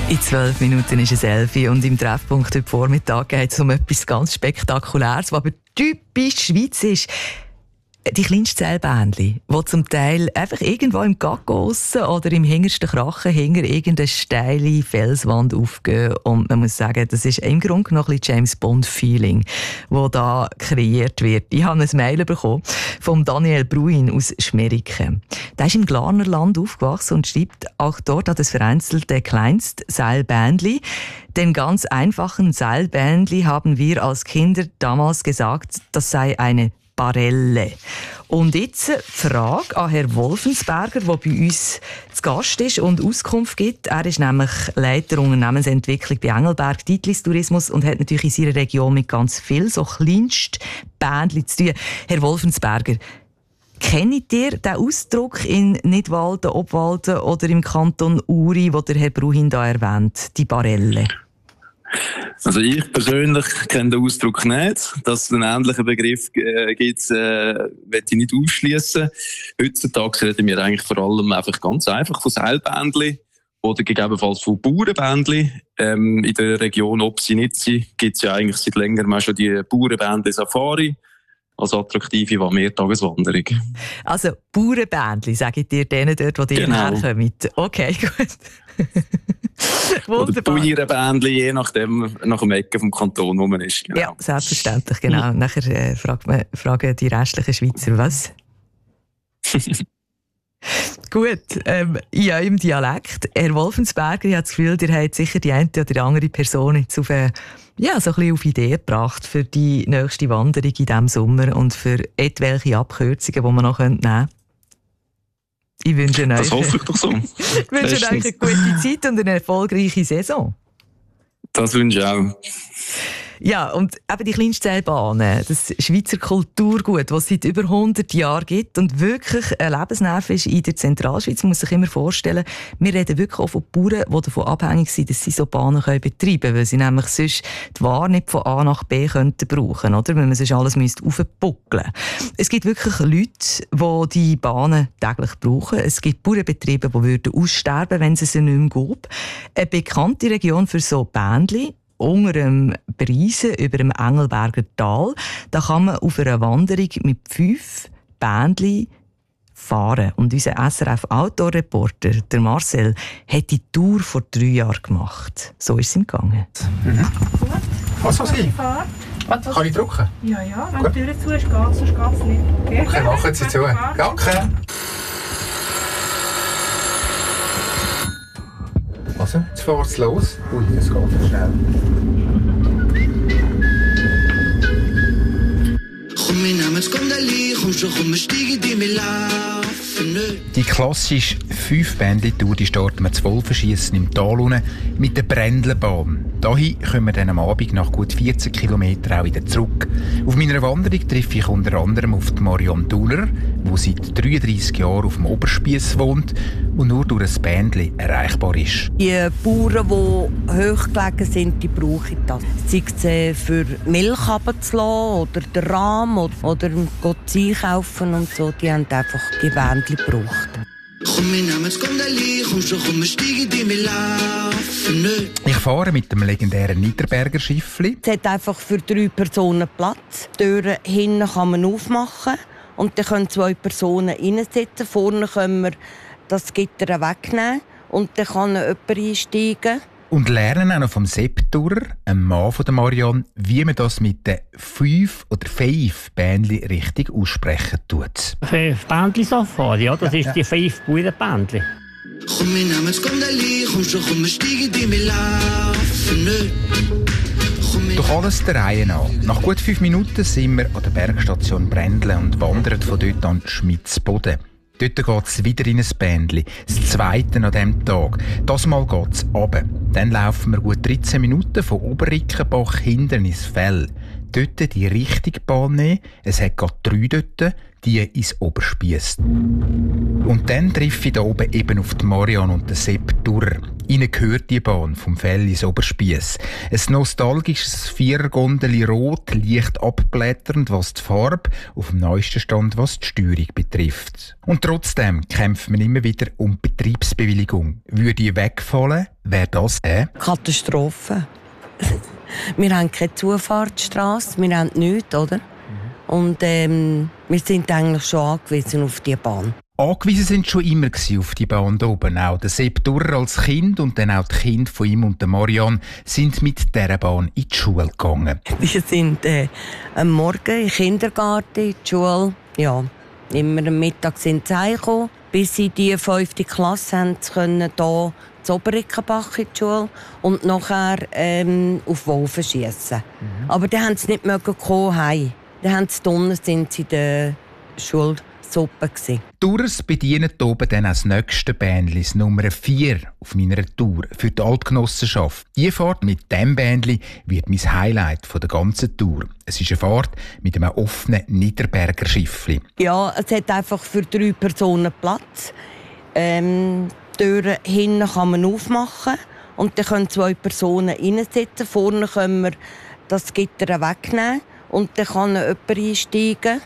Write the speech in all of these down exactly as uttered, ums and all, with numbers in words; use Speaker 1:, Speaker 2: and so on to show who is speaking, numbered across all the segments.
Speaker 1: In zwölf Minuten ist es elf und im Treffpunkt heute Vormittag geht es um etwas ganz Spektakuläres, was aber typisch Schweiz ist. Die kleinsten Zellbändchen, die zum Teil einfach irgendwo im Gaggo oder im hintersten Krachen hinter irgendeine steile Felswand aufgehen. Und man muss sagen, das ist im Grunde noch ein bisschen James Bond-Feeling, das da kreiert wird. Ich habe ein Mail bekommen von Daniel Bruin aus Schmeriken. Der ist im Glarnerland aufgewachsen und schreibt, auch dort hat es vereinzelte kleinste Seilbändchen. Den ganz einfachen Seilbändchen haben wir als Kinder damals gesagt, das sei eine Barelle. Und jetzt eine Frage an Herrn Wolfensberger, der bei uns zu Gast ist und Auskunft gibt. Er ist nämlich Leiter Unternehmensentwicklung bei Engelberg Titlis Tourismus und hat natürlich in seiner Region mit ganz viel so Kleinstbändchen zu tun. Herr Wolfensberger, kennt ihr den Ausdruck in Nidwalden, Obwalden oder im Kanton Uri, den der Herr Bruin da erwähnt, die Barelle?
Speaker 2: Also ich persönlich kenne den Ausdruck nicht. Dass es einen ähnlichen Begriff äh, gibt, äh, will ich nicht ausschließen. Heutzutage reden wir eigentlich vor allem einfach ganz einfach von Seilbändchen oder gegebenenfalls von Bauernbändchen. Ähm, in der Region Opsi-Nizzi gibt es ja eigentlich seit längerem auch schon die Bauernbändchen-Safari als attraktive Mehrtageswanderung.
Speaker 1: Also Bauernbändchen, sagt ihr denen dort, wo die
Speaker 2: genau.
Speaker 1: herkommt? Okay, gut.
Speaker 2: Oder Bauernbändchen, je nachdem, nach dem Ecke vom Kanton, wo man ist. Genau.
Speaker 1: Ja, selbstverständlich, genau. Und nachher äh, fragt man, fragen die restlichen Schweizer, was? Gut, ähm, in eurem Dialekt. Herr Wolfensberger, ich habe das Gefühl, ihr habt sicher die eine oder andere Person jetzt auf, äh, ja, so ein bisschen auf Ideen gebracht für die nächste Wanderung in diesem Sommer und für etwelche Abkürzungen, die man noch nehmen könnte. Ich wünsche euch,
Speaker 2: das hoffe ich doch so.
Speaker 1: Ich wünsche euch eine gute Zeit und eine erfolgreiche Saison.
Speaker 2: Das wünsche ich auch.
Speaker 1: Ja, und eben die Kleinstseilbahnen, das Schweizer Kulturgut, das es seit über hundert Jahren gibt und wirklich ein Lebensnerv ist in der Zentralschweiz. Man muss sich immer vorstellen, wir reden wirklich auch von Bauern, die davon abhängig sind, dass sie so Bahnen betreiben können, weil sie nämlich sonst die Ware nicht von A nach B könnten brauchen, oder? Weil man sonst alles aufbuckeln müsste. Es gibt wirklich Leute, die die Bahnen täglich brauchen. Es gibt Bauernbetriebe, die würden aussterben, wenn es sie nicht mehr gäbe. Eine bekannte Region für so Bändchen, unter dem Preisen über dem Engelberger Tal. Da kann man auf einer Wanderung mit fünf Bändchen fahren. Und unser S R F-Outdoor-Reporter, der Marcel, hat die Tour vor drei Jahren gemacht. So ist es ihm gegangen.
Speaker 3: Mhm. Was soll sein? Kann ich drücken?
Speaker 4: Ja, ja. Wenn die Tür zu ist, geht es, sonst geht es nicht. Okay,
Speaker 3: okay, machen Sie zu. Danke. Also, jetzt fährt es los. Ui, es geht schnell.
Speaker 5: Komm, wir nehmen das Gondeli, komm schon, komm, wir steigen in mir laufen nicht.
Speaker 6: Die klassische fünf-Bändchen-Tour, die starten wir zu Wolfenschiessen im Tal unten mit der Brändlebahn. Dahin kommen wir dann am Abend nach gut vierzehn Kilometern auch wieder zurück. Auf meiner Wanderung treffe ich unter anderem auf die Marion Duller, die seit dreiunddreissig Jahren auf dem Oberspiess wohnt und nur durch ein Bändchen erreichbar ist.
Speaker 7: Die Bauern, die hochgelegen sind, die brauchen das. Sei es für Milch runterzulassen oder den Rahm oder, oder zu einkaufen und so. Die haben einfach die Bändchen gebraucht.
Speaker 5: Komm, wir nehmen das Gondeli, komm schon, komm, wir steigen in mir laufen nicht.
Speaker 6: Ich fahre mit dem legendären Niederberger Schiffli.
Speaker 7: Es hat einfach für drei Personen Platz. Die Türen hinten kann man aufmachen und dann können zwei Personen reinsitzen. Vorne können wir das Gitter wegnehmen und dann kann jemand einsteigen.
Speaker 6: Und lernen auch noch vom Sepp Durer, einem Mann von der Marianne, wie man das mit den fünf oder fünf Bändchen richtig aussprechen tut.
Speaker 8: Fünf Bändchen Safari, ja, das ja, ist ja. Die fünf Bauernbändchen.
Speaker 5: Komm, wir nehmen das Gondeli, komm schon, komm, wir steigen in mir laufen nicht.
Speaker 6: Doch alles der Reihe nach. Nach gut fünf Minuten sind wir an der Bergstation Brändle und wandern von dort an Schmitzboden. Dort geht es wieder in ein Bändchen. Das zweite an diesem Tag. Das Mal geht es runter. Dann laufen wir gut dreizehn Minuten von Oberrickenbach hinten ins Fell. Dort die richtige Bahn nehmen. Es hat gerade drei dort, die ins Oberspiess. Und dann treffe ich da oben eben auf die Marianne und den Sepp Durer. Ihnen gehört die Bahn vom Fell ins Oberspiess. Ein nostalgisches Vierergondeli rot, leicht abblätternd, was die Farbe, auf dem neuesten Stand, was die Steuerung betrifft. Und trotzdem kämpft man immer wieder um die Betriebsbewilligung. Würde die wegfallen, wäre das eine
Speaker 7: Katastrophe. Wir haben keine Zufahrtsstrasse, wir haben nichts, oder? Und ähm, wir sind eigentlich schon angewiesen auf die Bahn.
Speaker 6: Angewiesen sind schon immer auf die Bahn da oben. Auch der Sepp Durrer als Kind und dann auch die Kinder von ihm und der Marianne sind mit dieser Bahn in die Schule gegangen.
Speaker 7: Die sind äh, am Morgen in den Kindergarten, in die Schule. Ja, immer am Mittag sind sie heimgekommen, bis sie die fünfte Klasse haben sie können hier zu Oberickenbach in die Schule und nachher ähm, auf Wolfen schiessen. Mhm. Aber dann haben sie nicht mögen kommen heim. Dann haben sie drinnen, sind sie in der Schule. Suppe gsi.
Speaker 6: Tours bedienen hier oben dann als nächste Bändli, das Nummer vier auf meiner Tour für die Altgenossenschaft. Die Fahrt mit diesem Bändli wird mein Highlight von der ganzen Tour. Es ist eine Fahrt mit einem offenen Niederberger Schiffli.
Speaker 7: Ja, es hat einfach für drei Personen Platz. Ähm, die Türen hinten kann man aufmachen und dann können zwei Personen reinsitzen. Vorne können wir das Gitter wegnehmen und dann kann jemand einsteigen.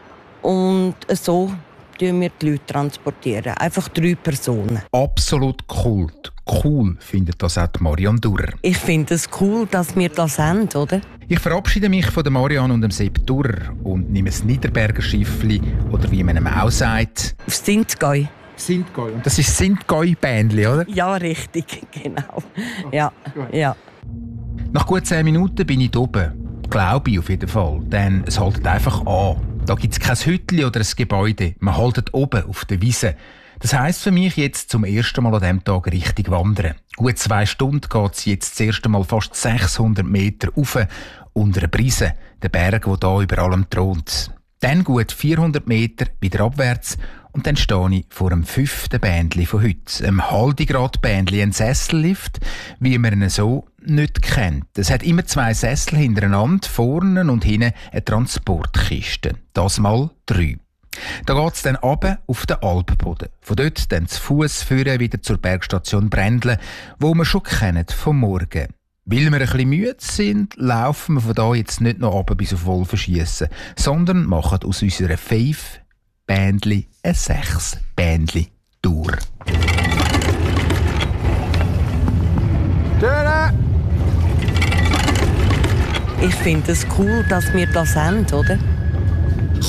Speaker 7: Und so transportieren wir die Leute. Transportieren. Einfach drei Personen.
Speaker 6: Absolut Kult. Cool findet das auch Marianne Durrer.
Speaker 7: Ich finde es cool, dass wir das haben, oder?
Speaker 6: Ich verabschiede mich von der Marianne und dem Sepp Durrer und nehme das Niederberger Schiffli oder wie man ihm auch sagt.
Speaker 7: Auf Sintgäu.
Speaker 6: Sintgäu. Und das ist das Sintgäu-Bändli, oder?
Speaker 7: Ja, richtig, genau. Ja, ja.
Speaker 6: Nach gut zehn Minuten bin ich oben. Glaube ich auf jeden Fall. Denn es haltet einfach an. Da gibt es kein Hütli oder ein Gebäude. Man haltet oben auf der Wiese. Das heisst für mich jetzt zum ersten Mal an diesem Tag richtig wandern. Gut zwei Stunden geht es jetzt das erste Mal fast sechshundert Meter rauf unter einer Brise, der Berg, der hier über allem thront. Dann gut vierhundert Meter wieder abwärts und dann stehe ich vor dem fünften Bändli von heute. Einem Haldigrad-Bändli, ein Sessellift, wie man ihn so nicht kennt. Es hat immer zwei Sessel hintereinander, vorne und hinten eine Transportkiste. Das mal drei. Da geht es dann runter auf den Alpenboden. Von dort dann zu Fuss führen wieder zur Bergstation Brendle, wo wir schon kennen vom Morgen. Weil wir ein bisschen müde sind, laufen wir von da jetzt nicht noch runter bis auf Wolfen schiessen, sondern machen aus unserer fünf Bändli eine sechs Bändli Tour.
Speaker 7: Ich finde es cool, dass wir das haben, oder?